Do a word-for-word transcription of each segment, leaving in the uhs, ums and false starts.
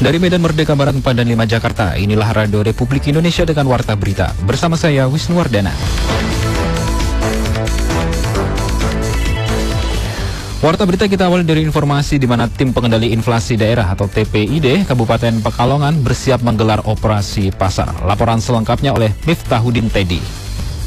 Dari Medan Merdeka Barat empat dan lima Jakarta, inilah Radio Republik Indonesia dengan Warta Berita. Bersama saya, Wisnuwardana. Warta Berita kita awali dari informasi di mana Tim Pengendali Inflasi Daerah atau T P I D Kabupaten Pekalongan bersiap menggelar operasi pasar. Laporan selengkapnya oleh Miftahudin Teddy.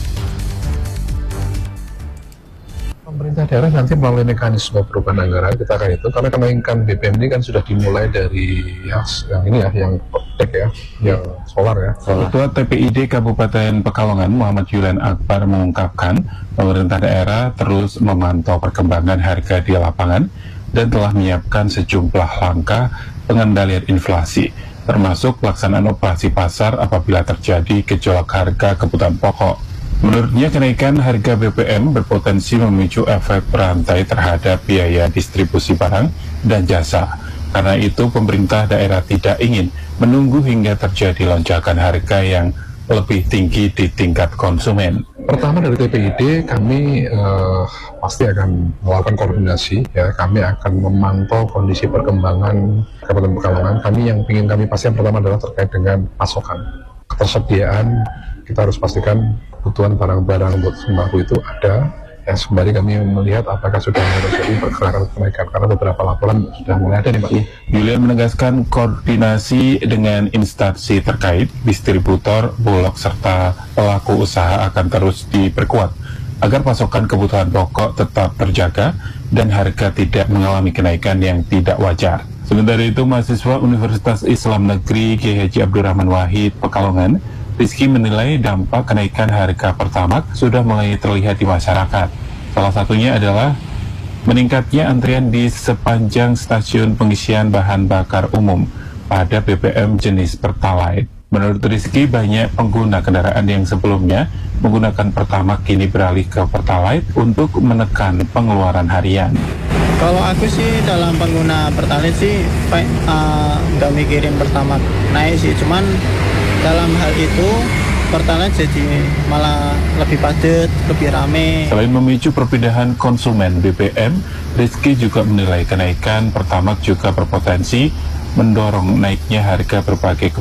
Pemerintah daerah nanti melalui mekanisme perubahan anggaran kita akan itu, karena kenaikan B P M ini kan sudah dimulai dari ya, yang ini ya, yang protek ya, yang solar ya. Ketua T P I D Kabupaten Pekalongan Muhammad Yulian Akbar mengungkapkan pemerintah daerah terus memantau perkembangan harga di lapangan dan telah menyiapkan sejumlah langkah pengendalian inflasi, termasuk pelaksanaan operasi pasar apabila terjadi gejolak harga kebutuhan pokok. Menurutnya, kenaikan harga B P M berpotensi memicu efek berantai terhadap biaya distribusi barang dan jasa. Karena itu, pemerintah daerah tidak ingin menunggu hingga terjadi lonjakan harga yang lebih tinggi di tingkat konsumen. Pertama, dari T P I D kami uh, pasti akan melakukan koordinasi ya. Kami akan memantau kondisi perkembangan Kabupaten Pekalongan. Kami yang ingin kami pastikan pertama adalah terkait dengan pasokan, ketersediaan. Kita harus pastikan kebutuhan barang-barang buat sembako itu ada. Yang sembari kami melihat apakah sudah terjadi pergerakan kenaikan, karena beberapa laporan sudah mulai ada nih Pak. Yulian menegaskan koordinasi dengan instansi terkait, distributor, bulog, serta pelaku usaha akan terus diperkuat agar pasokan kebutuhan pokok tetap terjaga dan harga tidak mengalami kenaikan yang tidak wajar. Sementara itu, mahasiswa Universitas Islam Negeri Kiai Haji Abdurrahman Wahid Pekalongan, Rizky, menilai dampak kenaikan harga Pertamax sudah mulai terlihat di masyarakat. Salah satunya adalah meningkatnya antrian di sepanjang stasiun pengisian bahan bakar umum pada B B M jenis Pertalite. Menurut Rizky, banyak pengguna kendaraan yang sebelumnya menggunakan Pertamax kini beralih ke Pertalite untuk menekan pengeluaran harian. Kalau aku sih dalam pengguna Pertalite sih nggak uh, mikirin Pertamax naik sih, cuman dalam hal itu Pertalite jadi malah lebih padat, lebih rame. Selain memicu perpindahan konsumen B B M, Rizky juga menilai kenaikan Pertamax juga berpotensi mendorong naiknya harga berbagai